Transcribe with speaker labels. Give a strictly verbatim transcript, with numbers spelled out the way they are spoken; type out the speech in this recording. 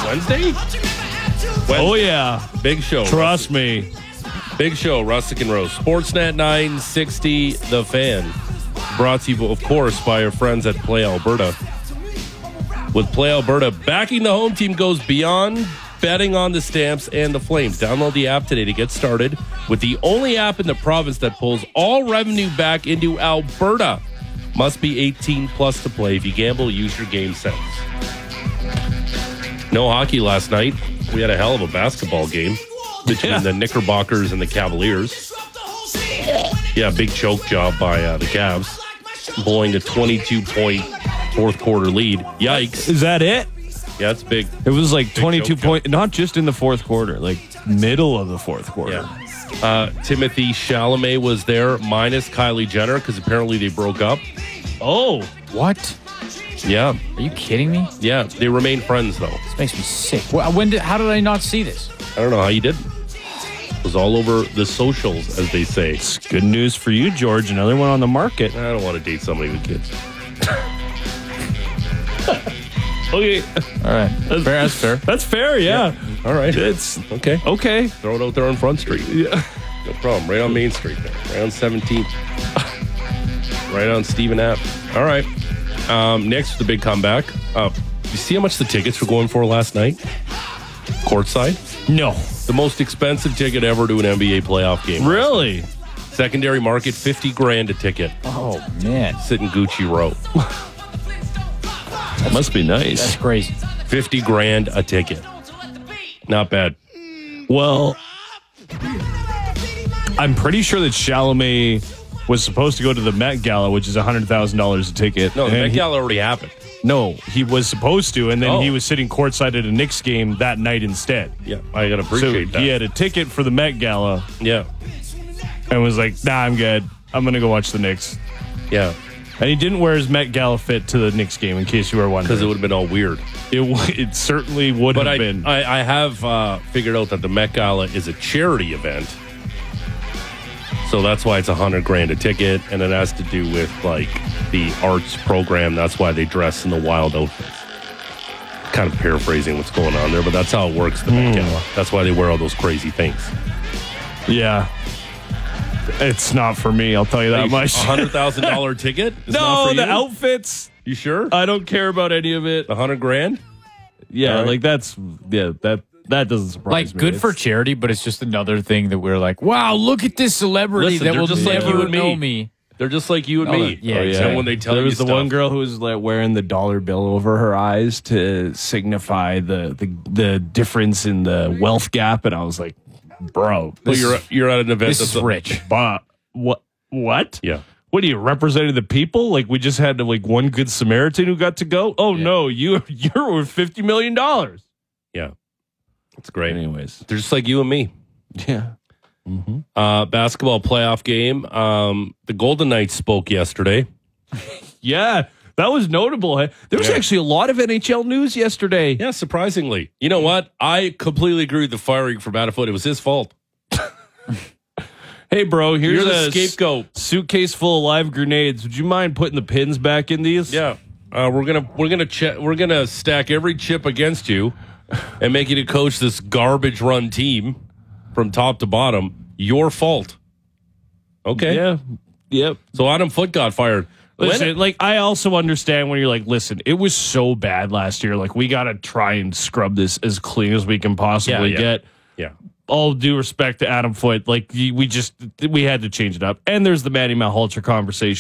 Speaker 1: Wednesday? Wednesday?
Speaker 2: Oh, yeah.
Speaker 1: Big show.
Speaker 2: Trust me.
Speaker 1: Big show, Rustic and Rose. Sportsnet nine sixty, The Fan. Brought to you, of course, by our friends at Play Alberta. With Play Alberta, backing the home team goes beyond betting on the Stamps and the Flames. Download the app today to get started with the only app in the province that pulls all revenue back into Alberta. Must be eighteen plus to play. If you gamble, use your game sense. No hockey last night. We had a hell of a basketball game between
Speaker 2: Yeah.
Speaker 1: the Knickerbockers and the Cavaliers. Yeah, big choke job by uh, the Cavs, blowing a twenty-two point fourth quarter lead. Yikes.
Speaker 2: Is that it?
Speaker 1: Yeah, it's big.
Speaker 2: It was like
Speaker 1: Big
Speaker 2: twenty-two
Speaker 1: joke,
Speaker 2: point, not just in the fourth quarter, like middle of the fourth quarter.
Speaker 1: Yeah. Uh, Timothy Chalamet was there, minus Kylie Jenner, because apparently they broke up.
Speaker 2: Oh,
Speaker 3: What?
Speaker 1: Yeah,
Speaker 3: Are you kidding me?
Speaker 1: yeah, they remain friends, though.
Speaker 3: This makes me sick. Well, when did? How did I not see this?
Speaker 1: I don't know how you did. It was all over the socials, as they say.
Speaker 2: it's good news for you, George. Another one on the market.
Speaker 1: I don't want to date somebody with kids.
Speaker 2: Okay,
Speaker 3: All right, fair. That's fair.
Speaker 2: that's fair. Yeah,
Speaker 1: All right.
Speaker 2: it's
Speaker 1: Okay.
Speaker 2: okay.
Speaker 1: Throw it out there on Front Street.
Speaker 2: Yeah.
Speaker 1: No problem. Right on Main Street there. Right on seventeenth. Right on Stephen Ave. All right. Um, next, the big comeback. Uh, you see how much the tickets were going for last night? Courtside?
Speaker 2: No,
Speaker 1: The most expensive ticket ever to an N B A playoff game.
Speaker 2: really.
Speaker 1: Secondary market, fifty grand a ticket.
Speaker 3: Oh man,
Speaker 1: Sitting Gucci Row.
Speaker 2: That must be nice.
Speaker 3: that's crazy.
Speaker 1: fifty grand a ticket. Not bad.
Speaker 2: Well, I'm pretty sure that Chalamet was supposed to go to the Met Gala, which is one hundred thousand dollars a ticket.
Speaker 1: No, the
Speaker 2: And
Speaker 1: Met
Speaker 2: he-
Speaker 1: Gala already happened.
Speaker 2: No, he was supposed to, and then
Speaker 1: Oh.
Speaker 2: he was sitting courtside at a Knicks game that night instead.
Speaker 1: Yeah, I gotta
Speaker 2: So
Speaker 1: appreciate that.
Speaker 2: he had a ticket for the Met Gala
Speaker 1: yeah,
Speaker 2: and was like, nah, I'm good. I'm going to go watch the Knicks.
Speaker 1: yeah.
Speaker 2: And he didn't wear his Met Gala fit to the Knicks game, in case you were wondering.
Speaker 1: Because it would have been all weird.
Speaker 2: It, w- it certainly would
Speaker 1: But
Speaker 2: have
Speaker 1: I,
Speaker 2: been.
Speaker 1: I, I have uh, figured out that the Met Gala is a charity event. So that's why it's a hundred grand a ticket, and it has to do with like the arts program. That's why they dress in the wild outfits. Kind of paraphrasing what's going on there, but that's how it works. The Met Gala. That's why they wear all those crazy things.
Speaker 2: yeah. It's not for me, I'll tell you that
Speaker 1: A
Speaker 2: much.
Speaker 1: hundred thousand dollar ticket? Is not
Speaker 2: No,
Speaker 1: for
Speaker 2: the
Speaker 1: you?
Speaker 2: outfits.
Speaker 1: You sure?
Speaker 2: I don't care about any of it.
Speaker 1: A hundred grand?
Speaker 2: Yeah,
Speaker 1: All right.
Speaker 2: like that's, yeah, that that doesn't surprise
Speaker 3: Like
Speaker 2: me.
Speaker 3: good for
Speaker 2: It's-
Speaker 3: charity, but it's just another thing that we're like, wow, look at this celebrity
Speaker 1: Listen,
Speaker 3: that
Speaker 1: they're
Speaker 3: will
Speaker 1: just like
Speaker 3: never
Speaker 1: you and me.
Speaker 3: know me.
Speaker 1: They're just like you and
Speaker 3: Oh,
Speaker 1: me.
Speaker 3: yeah,
Speaker 1: Oh,
Speaker 3: exactly.
Speaker 1: And when they tell
Speaker 2: there
Speaker 1: you
Speaker 2: was the
Speaker 1: stuff,
Speaker 2: one girl who was like wearing the dollar bill over her eyes to signify the the, the difference in the wealth gap, and I was like, bro,
Speaker 1: Well,
Speaker 2: this,
Speaker 1: you're you're at an event
Speaker 3: This
Speaker 1: that's
Speaker 3: is rich.
Speaker 2: but what what?
Speaker 1: Yeah.
Speaker 2: What are you representing the people? Like we just had like one good Samaritan who got to go. Oh no, you you're worth fifty million dollars.
Speaker 1: Yeah. That's great.
Speaker 2: Anyways,
Speaker 1: They're just like you and me.
Speaker 2: yeah.
Speaker 1: Uh, basketball playoff game. Um, the Golden Knights spoke yesterday.
Speaker 2: Yeah, that was notable. Hey, There was
Speaker 1: Yeah.
Speaker 2: actually a lot of N H L news yesterday.
Speaker 1: Yeah, surprisingly. You know what? I completely agree with the firing from Adderfoot. It was his fault.
Speaker 2: Hey, bro, here's
Speaker 1: You're the
Speaker 2: a
Speaker 1: scapegoat.
Speaker 2: s- suitcase full of live grenades. Would you mind putting the pins back in these?
Speaker 1: Yeah. Uh, we're gonna we're gonna che- we're gonna stack every chip against you and make you to coach this garbage run team from top to bottom. Your fault. Okay.
Speaker 2: Yeah. Yep.
Speaker 1: So Adam Foote got fired.
Speaker 2: Listen,
Speaker 1: When-
Speaker 2: like I also understand when you're like, listen, it was so bad last year. Like we got to try and scrub this as clean as we can possibly
Speaker 1: Yeah, yeah.
Speaker 2: get.
Speaker 1: yeah.
Speaker 2: All due respect to Adam Foote, like we just we had to change it up. And there's the Manny Malholtra conversation.